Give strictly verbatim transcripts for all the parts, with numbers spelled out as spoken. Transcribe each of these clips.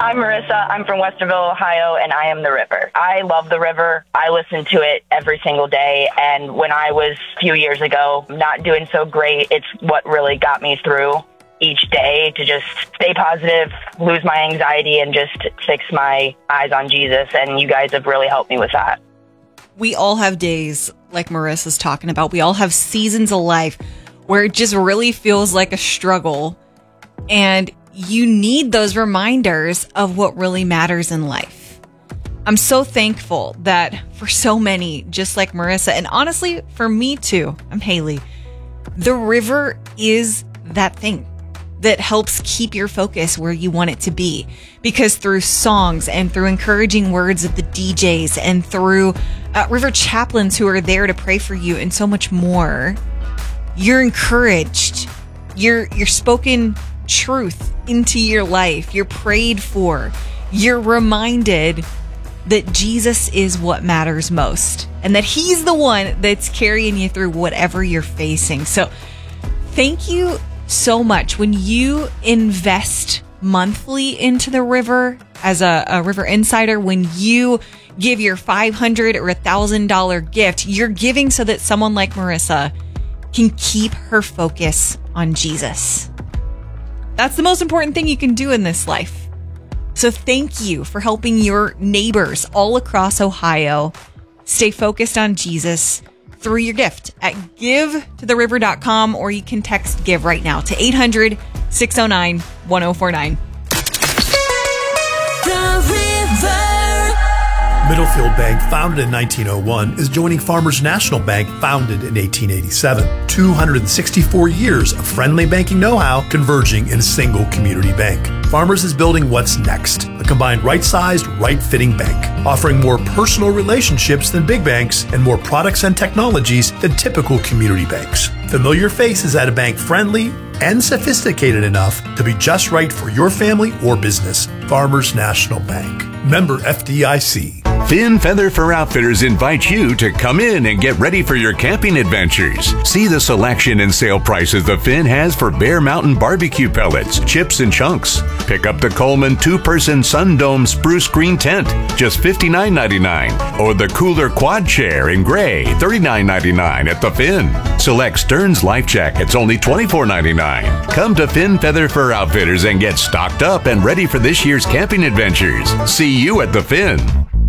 I'm Marissa. I'm from Westerville, Ohio, and I am the river. I love the river. I listen to it every single day. And when I was a few years ago not doing so great, it's what really got me through each day to just stay positive, lose my anxiety, and just fix my eyes on Jesus. And you guys have really helped me with that. We all have days like Marissa's talking about. We all have seasons of life where it just really feels like a struggle. And you need those reminders of what really matters in life. I'm so thankful that for so many, just like Marissa, and honestly, for me too, I'm Haley, the river is that thing that helps keep your focus where you want it to be. Because through songs and through encouraging words of the D Js and through uh, river chaplains who are there to pray for you and so much more, you're encouraged. You're, you're spoken truth into your life. You're prayed for. You're reminded that Jesus is what matters most and that he's the one that's carrying you through whatever you're facing. So thank you so much. When you invest monthly into the river as a, a River Insider, when you give your five hundred dollars or one thousand dollars gift, you're giving so that someone like Marissa can keep her focus on Jesus. That's the most important thing you can do in this life. So thank you for helping your neighbors all across Ohio stay focused on Jesus through your gift at give to the river dot com, or you can text GIVE right now to eight hundred, six oh nine, one oh four nine. The River. Middlefield Bank, founded in nineteen oh one, is joining Farmers National Bank, founded in eighteen eighty-seven. two hundred sixty-four years of friendly banking know-how converging in a single community bank. Farmers is building what's next, a combined right-sized, right-fitting bank, offering more personal relationships than big banks and more products and technologies than typical community banks. Familiar faces at a bank friendly and sophisticated enough to be just right for your family or business. Farmers National Bank. Member F D I C. Finn Feather Fur Outfitters invite you to come in and get ready for your camping adventures. See the selection and sale prices the Finn has for Bear Mountain barbecue pellets, chips, and chunks. Pick up the Coleman two-person Sundome spruce green tent, just fifty-nine ninety-nine, or the Cooler quad chair in gray, thirty-nine ninety-nine at the Finn. Select Stearns life jackets, only twenty-four ninety-nine. Come to Finn Feather Fur Outfitters and get stocked up and ready for this year's camping adventures. See you at the Finn.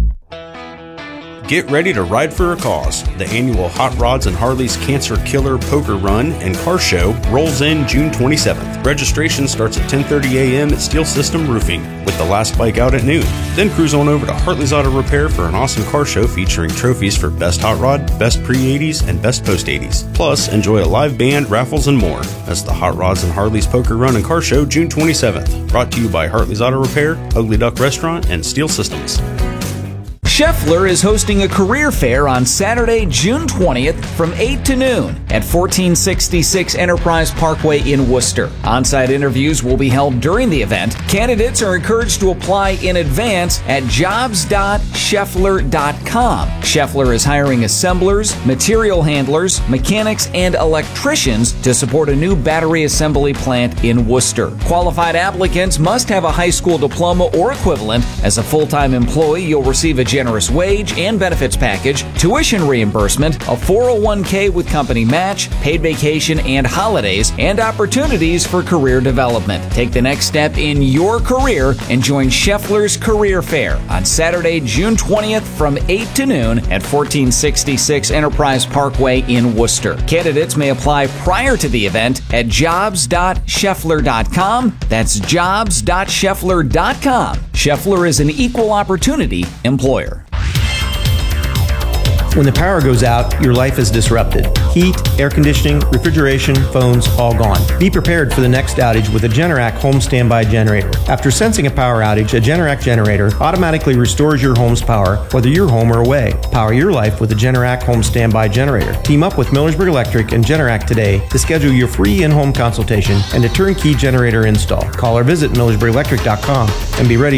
Get ready to ride for a cause. The annual Hot Rods and Harleys Cancer Killer Poker Run and Car Show rolls in June twenty-seventh. Registration starts at ten thirty a.m. at Steel System Roofing, with the last bike out at noon. Then cruise on over to Hartley's Auto Repair for an awesome car show featuring trophies for Best Hot Rod, Best Pre-eighties, and Best Post-eighties. Plus, enjoy a live band, raffles, and more. That's the Hot Rods and Harleys Poker Run and Car Show June twenty-seventh. Brought to you by Hartley's Auto Repair, Ugly Duck Restaurant, and Steel Systems. Scheffler is hosting a career fair on Saturday, June twentieth from eight to noon at fourteen sixty-six Enterprise Parkway in Worcester. On-site interviews will be held during the event. Candidates are encouraged to apply in advance at jobs dot scheffler dot com. Scheffler is hiring assemblers, material handlers, mechanics, and electricians to support a new battery assembly plant in Worcester. Qualified applicants must have a high school diploma or equivalent. As a full-time employee, you'll receive a generous wage and benefits package, tuition reimbursement, a four oh one k with company match, paid vacation and holidays, and opportunities for career development. Take the next step in your career and join Scheffler's Career Fair on Saturday, June twentieth from eight to noon at fourteen sixty-six Enterprise Parkway in Worcester. Candidates may apply prior to the event at jobs dot scheffler dot com. That's jobs dot scheffler dot com. Scheffler is an equal opportunity employer. When the power goes out, your life is disrupted. Heat, air conditioning, refrigeration, phones, all gone. Be prepared for the next outage with a Generac home standby generator. After sensing a power outage, a Generac generator automatically restores your home's power, whether you're home or away. Power your life with a Generac home standby generator. Team up with Millersburg Electric and Generac today to schedule your free in-home consultation and a turnkey generator install. Call or visit millersburg electric dot com and be ready